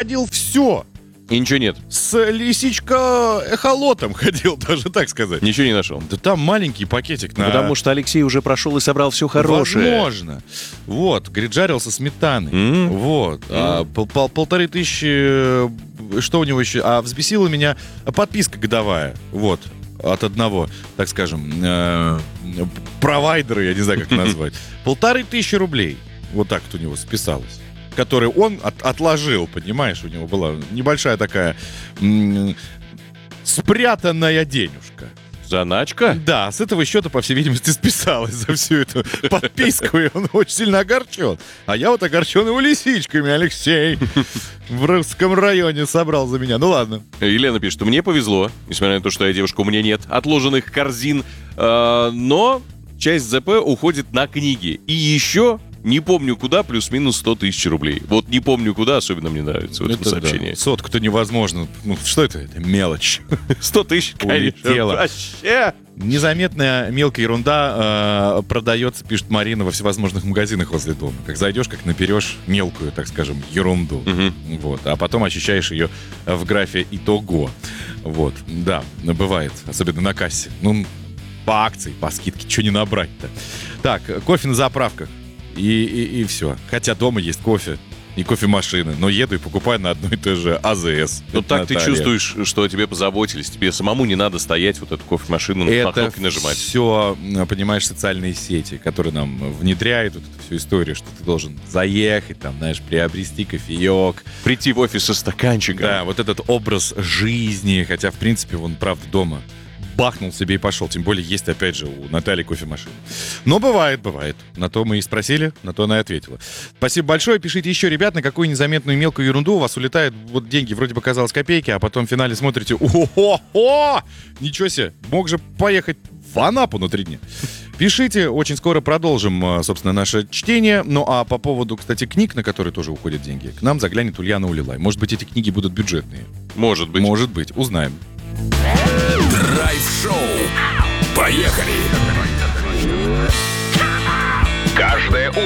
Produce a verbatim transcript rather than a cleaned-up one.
обходил все. И ничего нет. С лисичка-эхолотом ходил, даже так сказать. Ничего не нашел. Да там маленький пакетик на... Потому что Алексей уже прошел и собрал все хорошее. Возможно. Вот, говорит, жарился сметаной. М. Вот. А, пол- пол- полторы тысячи... Что у него еще? А взбесила меня подписка годовая. Вот. От одного, так скажем, э, провайдера, я не знаю, как назвать. Полторы тысячи рублей. Вот так вот у него списалось. Который он от- отложил, понимаешь? У него была небольшая такая м- спрятанная денежка. Заначка? Да, с этого счета, по всей видимости, списалось за всю эту подписку, и он очень сильно огорчен. А я вот огорчен его лисичками, Алексей. В Русском районе собрал за меня. Ну ладно. Елена пишет, что мне повезло, несмотря на то, что я девушка, у меня нет отложенных корзин, э, но часть ЗП уходит на книги. И еще не помню куда, плюс-минус сто тысяч рублей. Вот не помню куда, особенно мне нравится в этом Это сообщении. да. Сотку-то невозможно. Ну, что это? Это мелочь. сто тысяч, конечно. Улетело. Вообще. Незаметная мелкая ерунда э, продается, пишет Марина, во всевозможных магазинах возле дома. Как зайдешь, как наперешь мелкую, так скажем, ерунду. Мгм. Вот. А потом ощущаешь ее в графе «Итого». Вот. Да, бывает. Особенно на кассе. Ну, по акции, по скидке. Что не набрать-то? Так, кофе на заправках. И, и, и все. Хотя дома есть кофе и кофемашины. Но еду и покупаю на одной и той же АЗС. Ну так ты Наталья. чувствуешь, что о тебе позаботились. Тебе самому не надо стоять вот эту кофемашину на Это кнопки нажимать. все, понимаешь, социальные сети, которые нам внедряют вот эту всю историю, что ты должен заехать, там, знаешь, приобрести кофеек. Прийти в офис со стаканчиком. Да, вот этот образ жизни, хотя, в принципе, он, правда, дома бахнул себе и пошел. Тем более есть, опять же, у Натальи кофемашина. Но бывает, бывает. На то мы и спросили, на то она и ответила. Спасибо большое. Пишите еще, ребят, на какую незаметную мелкую ерунду у вас улетают вот деньги. Вроде бы казалось копейки, а потом в финале смотрите, о-хо-хо! Ничего себе, мог же поехать в Анапу на три дня. Пишите, очень скоро продолжим, собственно, наше чтение. Ну, а по поводу, кстати, книг, на которые тоже уходят деньги, к нам заглянет Ульяна Улилай. Может быть, эти книги будут бюджетные? Может быть. Может быть, узнаем. Драйв-шоу. Поехали! Каждое утро